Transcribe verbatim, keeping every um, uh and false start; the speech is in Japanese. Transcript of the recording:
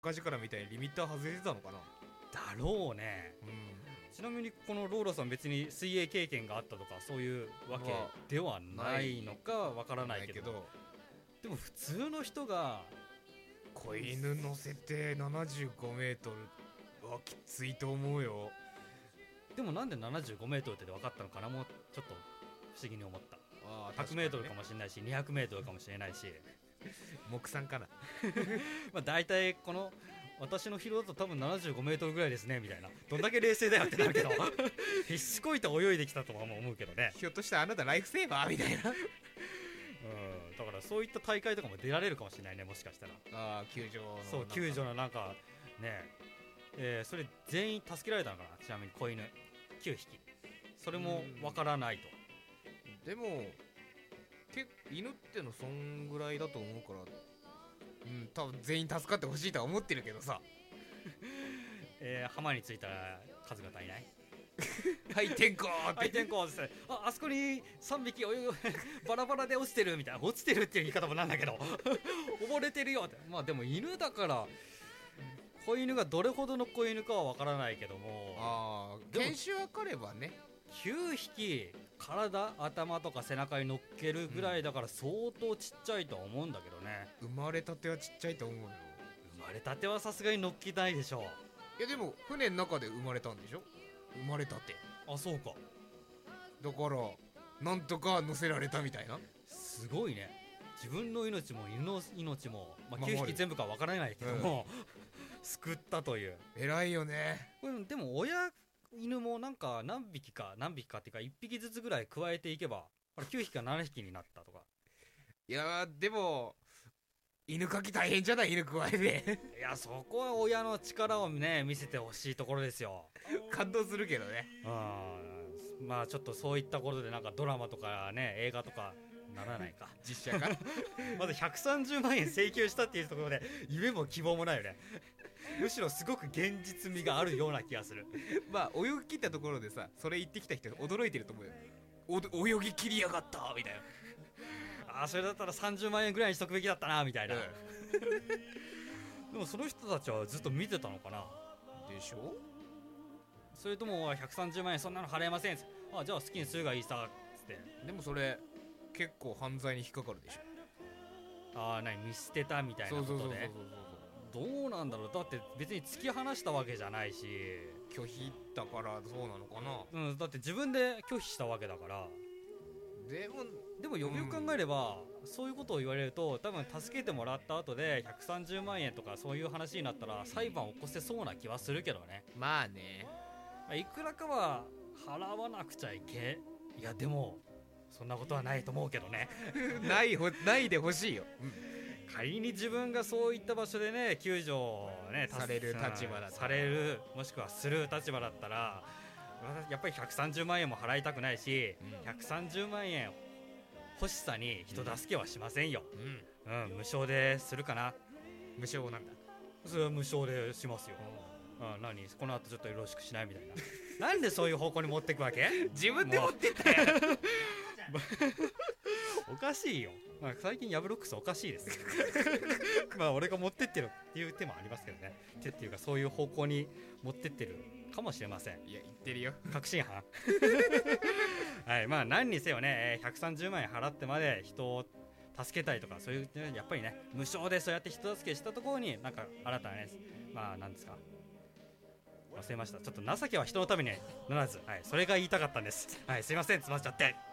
昔からみたいにリミッター外れてたのかな。 だろうね、うん、ちなみにこのローラさん別に水泳経験があったとかそういうわけではないのかわからないけど、けどでも普通の人が子犬乗せてななじゅうごメートルはきついと思うよ。 でもなんでななじゅうごメートルって分かったのかな、もうちょっと不思議に思った。あ、ひゃくメートルかもしれないしにひゃくメートルかもしれないし目算かなまあ大体この私の疲労だと多分ななじゅうごメートルぐらいですねみたいな、どんだけ冷静だよってなるけど必死こいて泳いできたとは思うけどね。 ひょっとしてあなたライフセーバーみたいなうん、だからそういった大会とかも出られるかもしれないね、もしかしたら。 ああ、救助のそう救助のなんかねえー、それ全員助けられたのかな、ちなみに子犬きゅうひき、それもわからないと。 でもけ犬ってのそんぐらいだと思うから、うん、多分全員助かってほしいとは思ってるけどさえー、浜に着いたら数が足りないはい転校ってはい転校です。あ、あそこにさんびき泳ぐバラバラで落ちてるみたいな、落ちてるっていう言い方もなんだけど溺れてるよって。まあでも犬だから子犬がどれほどの子犬かはわからないけども、 ああ研修分かればね、 きゅうひき体頭とか背中に乗っけるぐらいだから相当ちっちゃいとは思うんだけどね、 うん、生まれたてはちっちゃいと思うよ。 生まれたてはさすがに乗っけないでしょう。いやでも船の中で生まれたんでしょ、生まれたて。 あ、そうか。 だからなんとか乗せられたみたいな。 すごいね、自分の命も犬の命も、まあ、きゅうひき全部かわからないけども、うん、救ったという。 偉いよね。 これでも親犬もなんか何匹か何匹かっていうかいっぴきずつぐらい加えていけばきゅうひきかななひきになったとか。 いやーでも犬かき大変じゃない、犬加えていや、そこは親の力をね見せてほしいところですよ感動するけどね。 うん、まあちょっとそういったことでなんかドラマとかね映画とかならないか実写かまずひゃくさんじゅうまんえん請求したっていうところで夢も希望もないよねむしろすごく現実味があるような気がするまあ泳ぎ切ったところでさ、それ言ってきた人驚いてると思うよ。お泳ぎ切りやがったみたいなあ、それだったらさんじゅうまんえんぐらいにしとくべきだったなみたいな、うん、でもその人たちはずっと見てたのかな。 でしょ。 それともひゃくさんじゅうまんえんそんなの払えません、あ、じゃあ好きにするがいいさっつって。 でもそれ結構犯罪に引っかかるでしょ。 ああ、何見捨てたみたいなことで。どうなんだろう、だって別に突き放したわけじゃないし。 拒否だからそうなのかな。 うん、だって自分で拒否したわけだから。 でもでもよくよく考えれば、うん、そういうことを言われると多分助けてもらった後でひゃくさんじゅうまんえんとかそういう話になったら裁判を起こせそうな気はするけどね。 まあね、 いくらかは払わなくちゃいけ、いやでもそんなことはないと思うけどねないほないでほしいよ、うん、 仮に自分がそういった場所でね救助をねされる立場だったら、 されるもしくはする立場だったらやっぱりひゃくさんじゅうまんえんも払いたくないし、うん、ひゃくさんじゅうまんえん欲しさに人助けはしませんよ、うんうん、無償でするかな。 無償なんだ。 それは無償でしますよ、うん、何この後ちょっとよろしくしないみたいななんでそういう方向に持ってくわけ自分で持ってったよおかしいよ、まあ、最近ヤブロックスおかしいですまあ俺が持ってってるっていう手もありますけどね。手っていうかそういう方向に持ってってるかもしれません。 いや言ってるよ確信犯はい、まあ何にせよねひゃくさんじゅうまんえん払ってまで人を助けたいとかそういうやっぱりね無償でそうやって人助けしたところになんか新たなねまあ何ですか忘れました、ちょっと情けは人のためにならず、はい、それが言いたかったんです。はい、すいません詰まっちゃって